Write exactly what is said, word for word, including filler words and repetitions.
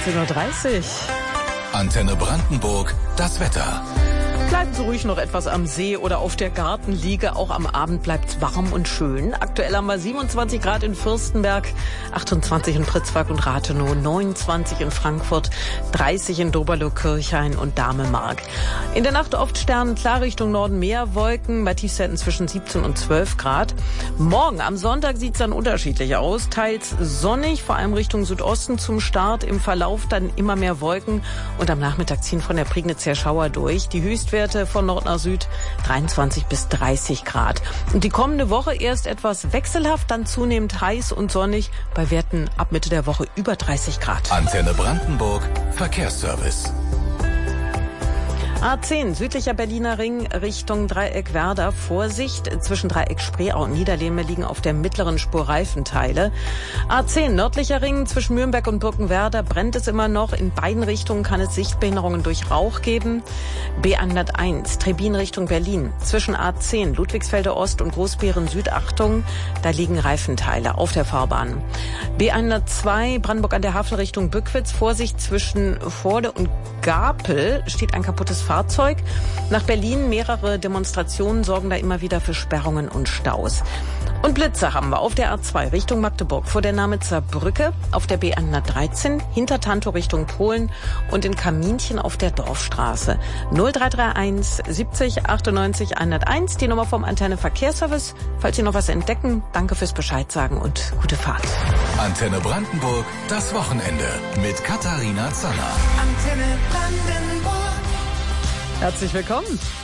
achtzehn Uhr dreißig. Antenne Brandenburg, das Wetter. Bleiben Sie ruhig noch etwas am See oder auf der Gartenliege. Auch am Abend bleibt's warm und schön. Aktuell haben wir siebenundzwanzig Grad in Fürstenberg, achtundzwanzig in Pritzwalk und Rathenow, neunundzwanzig in Frankfurt, dreißig in Doberlo-Kirchhain und Damemark. In der Nacht oft sternenklar, Richtung Norden mehr Wolken, bei Tiefstwerten zwischen siebzehn und zwölf Grad. Morgen am Sonntag sieht's dann unterschiedlich aus. Teils sonnig, vor allem Richtung Südosten zum Start. Im Verlauf dann immer mehr Wolken und am Nachmittag ziehen von der Prignitz her Schauer durch. Die Höchstwerte von Nord nach Süd dreiundzwanzig bis dreißig Grad. Und die kommende Woche erst etwas wechselhaft, dann zunehmend heiß und sonnig, bei Werten ab Mitte der Woche über dreißig Grad. Antenne Brandenburg, Verkehrsservice. A zehn, südlicher Berliner Ring Richtung Dreieck Werder. Vorsicht, zwischen Dreieck Spreeau und Niederlehme liegen auf der mittleren Spur Reifenteile. A zehn, nördlicher Ring zwischen Mühlenbeck und Birkenwerder brennt es immer noch. In beiden Richtungen kann es Sichtbehinderungen durch Rauch geben. B hunderteins, Trebin Richtung Berlin. Zwischen A zehn, Ludwigsfelde Ost und Großbeeren Süd, Achtung, da liegen Reifenteile auf der Fahrbahn. B hundertzwei, Brandenburg an der Havel Richtung Bückwitz. Vorsicht, zwischen Vorde und Gapel steht ein kaputtes Fahrzeug. Nach Berlin mehrere Demonstrationen sorgen da immer wieder für Sperrungen und Staus. Und Blitze haben wir auf der A zwei Richtung Magdeburg vor der Namitzer Brücke, auf der B hundertdreizehn, hinter Tantow Richtung Polen und in Kaminchen auf der Dorfstraße. null drei drei eins siebzig achtundneunzig hunderteins, die Nummer vom Antenne Verkehrsservice. Falls Sie noch was entdecken, danke fürs Bescheid sagen und gute Fahrt. Antenne Brandenburg, das Wochenende mit Katharina Zanner. Antenne Brandenburg. Herzlich willkommen.